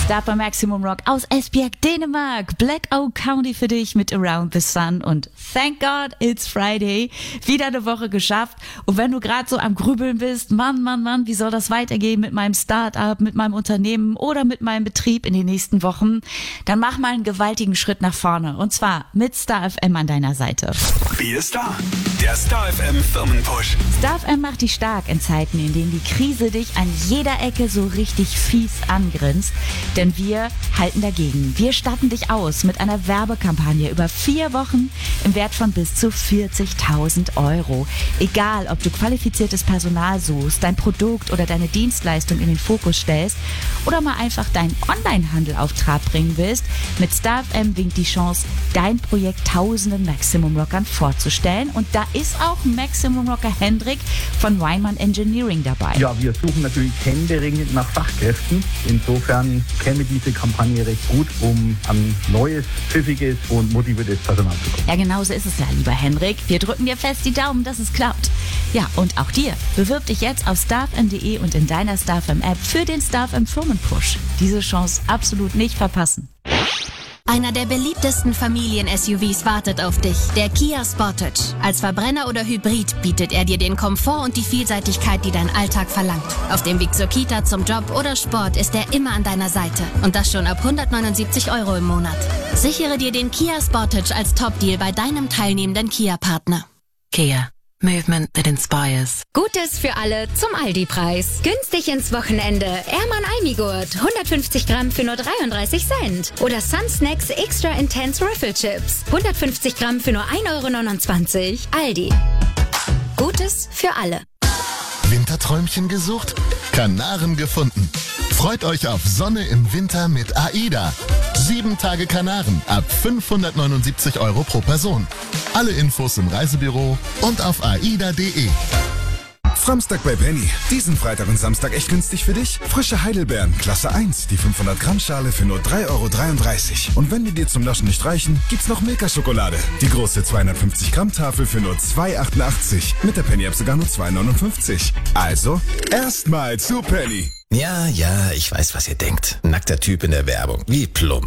Start bei Maximum Rock aus Esbjerg, Dänemark. Black Oak County für dich mit Around the Sun und thank God it's Friday. Wieder eine Woche geschafft. Und wenn du gerade so am Grübeln bist, Mann, wie soll das weitergehen mit meinem Start-up, mit meinem Unternehmen oder mit meinem Betrieb in den nächsten Wochen, dann mach mal einen gewaltigen Schritt nach vorne. Und zwar mit Star FM an deiner Seite. Wie ist da? Der Star FM Firmenpush. Star FM macht dich stark in Zeiten, in denen die Krise dich an jeder Ecke so richtig fies angrinst. Denn wir halten dagegen. Wir statten dich aus mit einer Werbekampagne über 4 Wochen im Wert von bis zu 40.000 €. Egal, ob du qualifiziertes Personal suchst, dein Produkt oder deine Dienstleistung in den Fokus stellst oder mal einfach deinen Onlinehandel auf Trab bringen willst, mit Star FM winkt die Chance, dein Projekt tausenden Maximum Rockern vorzustellen. Und da ist auch Maximum Rocker Hendrik von Weinmann Engineering dabei. Ja, wir suchen natürlich händeringend nach Fachkräften. Insofern käme diese Kampagne recht gut, um an neues, pfiffiges und motiviertes Personal zu kommen. Ja, genau so ist es ja, lieber Hendrik. Wir drücken dir fest die Daumen, dass es klappt. Ja, und auch dir. Bewirb dich jetzt auf starfm.de und in deiner StarFM-App für den StarFM Firmenpush. Diese Chance absolut nicht verpassen. Einer der beliebtesten Familien-SUVs wartet auf dich, der Kia Sportage. Als Verbrenner oder Hybrid bietet er dir den Komfort und die Vielseitigkeit, die dein Alltag verlangt. Auf dem Weg zur Kita, zum Job oder Sport ist er immer an deiner Seite. Und das schon ab 179 € im Monat. Sichere dir den Kia Sportage als Top-Deal bei deinem teilnehmenden Kia-Partner. Kia. Movement that inspires. Gutes für alle zum Aldi-Preis. Günstig ins Wochenende. Erman Almigurt. 150 Gramm für nur 33 Cent. Oder Sun Snacks Extra Intense Riffle Chips. 150 Gramm für nur 1,29 €. Aldi. Gutes für alle. Winterträumchen gesucht? Kanaren gefunden. Freut euch auf Sonne im Winter mit AIDA. 7 Tage Kanaren ab 579 € pro Person. Alle Infos im Reisebüro und auf aida.de. Samstag bei Penny. Diesen Freitag und Samstag echt günstig für dich? Frische Heidelbeeren, Klasse 1, die 500 Gramm Schale für nur 3,33 €. Und wenn die dir zum Naschen nicht reichen, gibt's noch Milka-Schokolade. Die große 250 Gramm Tafel für nur 2,88 €. Mit der Penny-App sogar nur 2,59 €. Also, erstmal zu Penny. Ja, ich weiß, was ihr denkt. Nackter Typ in der Werbung. Wie plump.